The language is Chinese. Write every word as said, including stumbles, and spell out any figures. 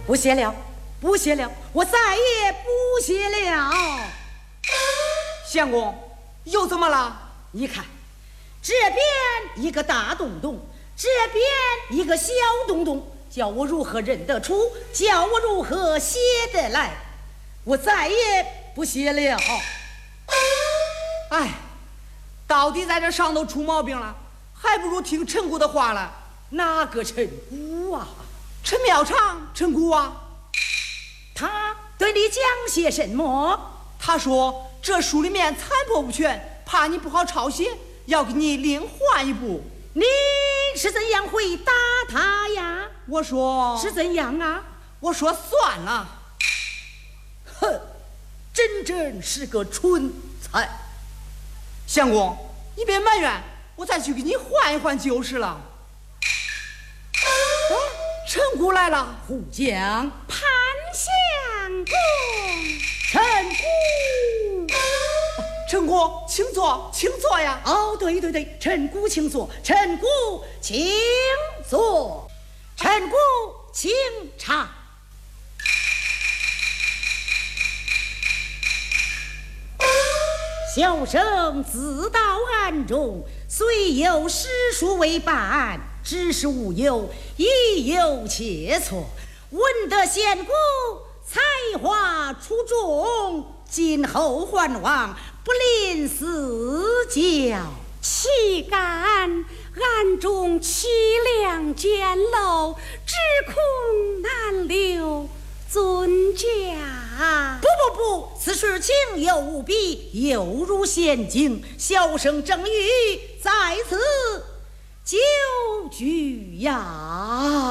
不写了，不写了，我再也不写了。 相公，又怎么了？ 你看，这边一个大洞洞，这边一个小洞洞，叫我如何认得出？叫我如何写得来？我再也不写了。 哎，到底在这上头出毛病了，还不如听陈姑的话了。 哪个陈姑啊？ 陈妙长，陈姑啊。 他对你讲些什么？ 他说这书里面残破不全，怕你不好抄写，要给你另换一部。 你是怎样回答他呀？ 我说是怎样啊？ 我说算了。 哼，真真是个蠢材。 相公，你别埋怨，我再去给你换一换就是了。哦，陈姑来了。 护将潘相公， 陈姑。 陈姑，请坐，请坐呀。 哦，对对对，陈姑请坐，陈姑请坐，陈姑请茶。小生自到案中，虽有诗书为伴，只是无有亦有切磋。闻得贤姑才华出众，今后唤王不吝赐教。 岂敢案中凄凉简陋，只恐难留尊驾。 不不不，此事情有无比，犹如仙境。小生正欲在此久居呀。